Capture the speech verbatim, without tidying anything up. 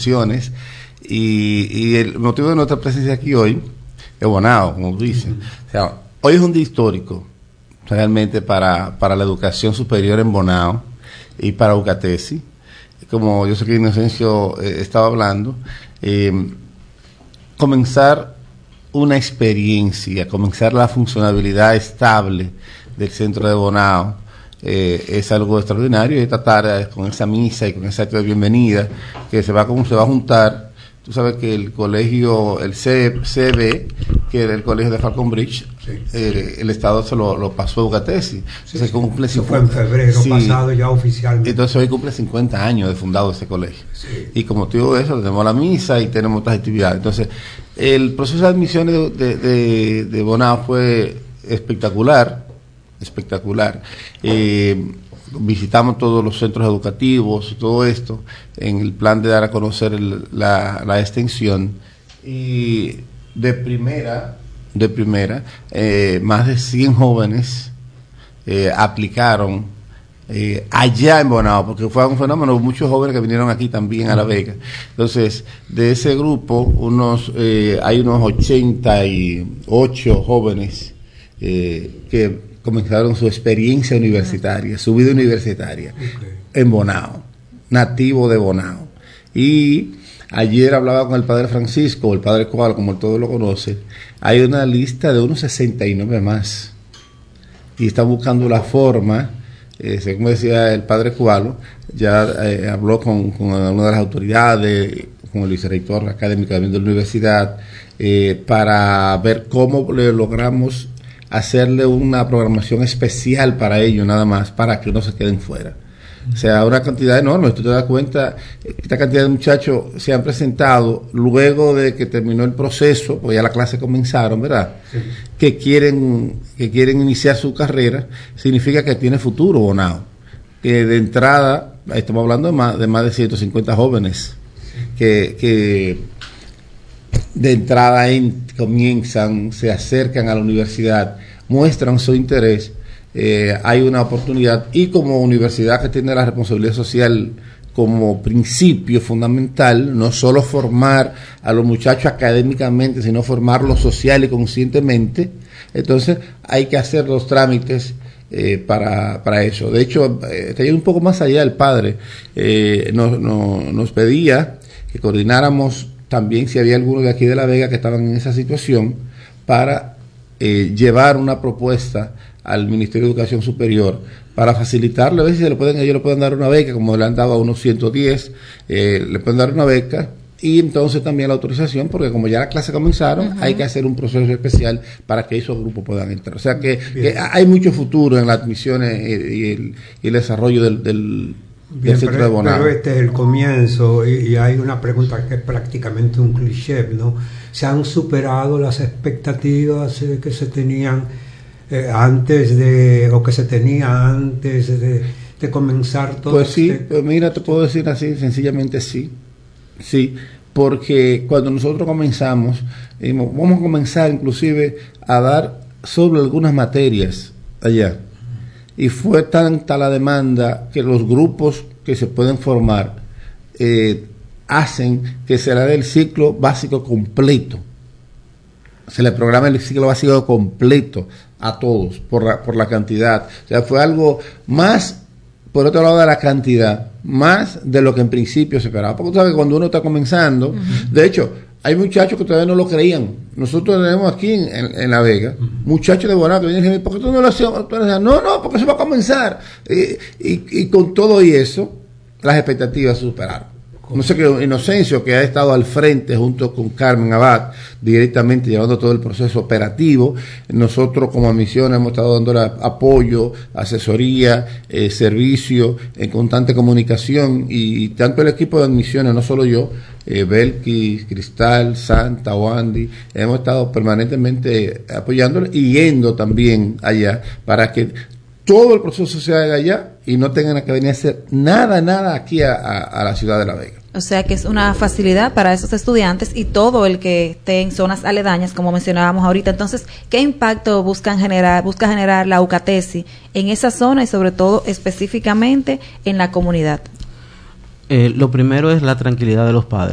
funciones, y, y el motivo de nuestra presencia aquí hoy es Bonao, como dicen. Uh-huh. O sea, hoy es un día histórico realmente para, para la educación superior en Bonao y para UCATESI. Como yo sé que Inocencio eh, estaba hablando, eh, comenzar una experiencia, comenzar la funcionabilidad estable del centro de Bonao eh, es algo extraordinario. Y esta tarde, con esa misa y con ese acto de bienvenida que se va, como se va a juntar, tú sabes que el colegio, el C B, que era el colegio de Falcon Bridge, sí, eh, el Estado se lo, lo pasó a UCATESI. Sí, Entonces, sí. cumple Eso fue en febrero sí. pasado ya oficialmente. Entonces hoy cumple cincuenta años de fundado ese colegio. Sí. Y como te digo eso, tenemos la misa y tenemos otras actividades. Entonces, el proceso de admisiones de, de, de, de Bonao fue espectacular, espectacular. Eh, visitamos todos los centros educativos, todo esto, en el plan de dar a conocer el, la, la extensión. Y de primera, de primera, eh, más de cien jóvenes eh, aplicaron eh, allá en Bonao, porque fue un fenómeno, muchos jóvenes que vinieron aquí también a La Vega. Entonces, de ese grupo, unos eh, hay unos ochenta y ocho jóvenes eh, que comenzaron su experiencia universitaria, su vida universitaria, okay, en Bonao, nativo de Bonao. Y ayer hablaba con el padre Francisco, o el padre Cual, como todos lo conocen, hay una lista de unos sesenta y nueve más, y está buscando la forma, eh, según decía el padre Cualo, ya eh, habló con, con una de las autoridades, con el vicerrector académico de la universidad, eh, para ver cómo le logramos hacerle una programación especial para ellos, nada más, para que no se queden fuera. O sea, una cantidad enorme. Tú te das cuenta, esta cantidad de muchachos se han presentado luego de que terminó el proceso, pues ya las clases comenzaron, ¿verdad? Sí. Que quieren que quieren iniciar su carrera, significa que tiene futuro Bonao. Que de entrada, estamos hablando de más de, más de ciento cincuenta jóvenes, que, que de entrada en, comienzan, se acercan a la universidad, muestran su interés, eh, hay una oportunidad, y como universidad que tiene la responsabilidad social como principio fundamental, no solo formar a los muchachos académicamente, sino formarlos social y conscientemente, entonces hay que hacer los trámites eh, para, para eso. De hecho, eh, te llevo un poco más allá, el padre eh, nos, nos, nos pedía que coordináramos también si había alguno de aquí de La Vega que estaban en esa situación, para eh, llevar una propuesta al Ministerio de Educación Superior para facilitarle, a ver si se le pueden, ellos le pueden dar una beca, como le han dado a unos ciento diez, eh, le pueden dar una beca, y entonces también la autorización, porque como ya las clases comenzaron, uh-huh, hay que hacer un proceso especial para que esos grupos puedan entrar. O sea que, que hay mucho futuro en las admisiones y, y, el, y el desarrollo del, del Bien, pero, pero este es el comienzo, y, y hay una pregunta que es prácticamente un cliché, ¿no? ¿Se han superado las expectativas eh, que se tenían eh, antes de, o que se tenía antes de, de comenzar todo? Pues sí, este... pues mira, te puedo decir así, sencillamente sí, sí, porque cuando nosotros comenzamos, dijimos, vamos a comenzar inclusive a dar sobre algunas materias allá. Y fue tanta la demanda que los grupos que se pueden formar eh, hacen que se le dé el ciclo básico completo. Se le programa el ciclo básico completo a todos por la, por la cantidad. O sea, fue algo más, por otro lado de la cantidad, más de lo que en principio se esperaba. Porque tú sabes, cuando uno está comenzando, uh-huh, de hecho, hay muchachos que todavía no lo creían. Nosotros tenemos aquí en, en, en La Vega, uh-huh, muchachos de Bonao que vienen y dicen, ¿por qué tú no lo haces? No, no, porque se va a comenzar. Y, y, y con todo y eso, las expectativas se superaron. No sé qué, Inocencio, que ha estado al frente junto con Carmen Abad, directamente llevando todo el proceso operativo. Nosotros como admisión hemos estado dando apoyo, asesoría, eh, servicio, en constante comunicación, y, y tanto el equipo de admisiones, no solo yo, eh, Belkis, Cristal, Santa, Wandy, hemos estado permanentemente apoyándole y yendo también allá para que todo el proceso se haga allá y no tengan que venir a hacer nada, nada aquí a, a, a la ciudad de La Vega. O sea que es una facilidad para esos estudiantes y todo el que esté en zonas aledañas, como mencionábamos ahorita. Entonces, ¿qué impacto buscan generar, busca generar la UCATESI en esa zona y sobre todo específicamente en la comunidad? Eh, lo primero es la tranquilidad de los padres.